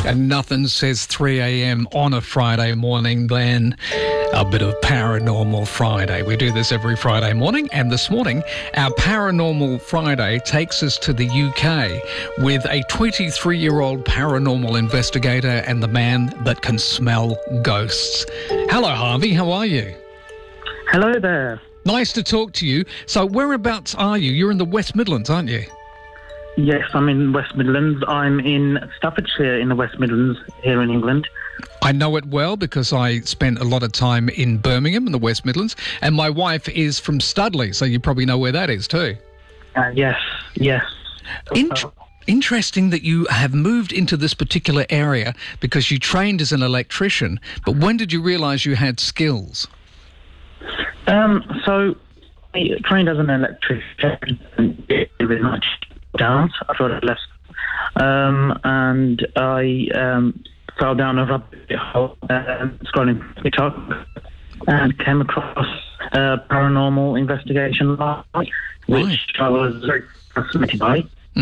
And nothing says 3 a.m. on a Friday morning than a bit of Paranormal Friday. We do this every Friday morning, and this morning, our Paranormal Friday takes us to the UK with a 23-year-old paranormal investigator and the man that can smell ghosts. Hello, Harvey. How are you? Hello there. Nice to talk to you. So whereabouts are you? You're in the West Midlands, aren't you? Yes, I'm in West Midlands. I'm in Staffordshire in the West Midlands here in England. I know it well because I spent a lot of time in Birmingham in the West Midlands, and my wife is from Studley, so you probably know where that is too. Yes. Interesting that you have moved into this particular area because you trained as an electrician, but when did you realise you had skills? So I trained as an electrician with my dance after I left, and I fell down a rabbit hole scrolling TikTok and came across a paranormal investigation live, which I was very fascinated by.